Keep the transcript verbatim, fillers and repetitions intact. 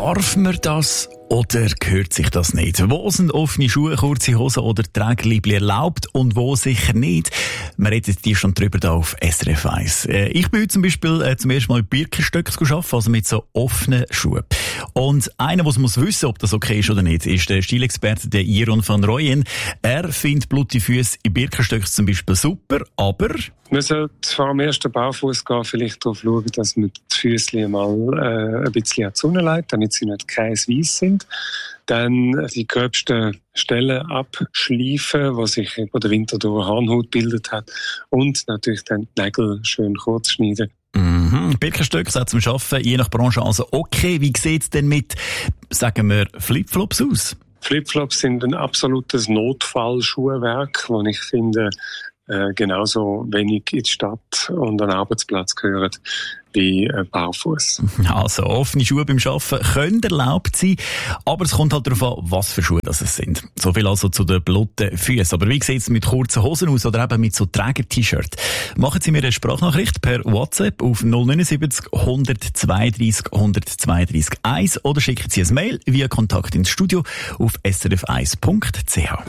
Darf man das oder gehört sich das nicht? Wo sind offene Schuhe, kurze Hosen oder Trägerliebli erlaubt und wo sicher nicht? Wir reden die schon drüber da auf S R F eins. Äh, ich bin heute zum Beispiel äh, zum ersten Mal mit Birkenstöcken arbeiten, also mit so offenen Schuhen. Und einer, der muss wissen, ob das okay ist oder nicht, ist der Stilexperte, der Iron van Rooyen. Er findet blutige Füße in Birkenstöcken zum Beispiel super, aber... Man sollte vor dem ersten Barfuß gehen, vielleicht darauf schauen, dass man die Füße mal äh, ein bisschen an die Sonne legt, damit sie nicht kreisweiss sind. Dann die gröbsten Stellen abschleifen, wo sich über den Winter durch Harnhaut gebildet hat. Und natürlich dann die Nägel schön kurz schneiden. Mhm. Birkenstöcke sind zum Arbeiten, je nach Branche also okay. Wie sieht es denn mit, sagen wir, Flipflops aus? Flipflops sind ein absolutes Notfallschuhwerk, wo ich finde, äh, genauso wenig in die Stadt und an den Arbeitsplatz gehören wie äh, Barfuß. Also offene Schuhe beim Arbeiten können erlaubt sein, aber es kommt halt darauf an, was für Schuhe das sind. So viel also zu den blutigen Füßen. Aber wie sieht es mit kurzen Hosen aus oder eben mit so Träger-T-Shirt? Machen Sie mir eine Sprachnachricht per WhatsApp auf null neun sieben null eins zwei drei eins zwei drei eins oder schicken Sie ein Mail via Kontakt ins Studio auf s r f eins punkt c h.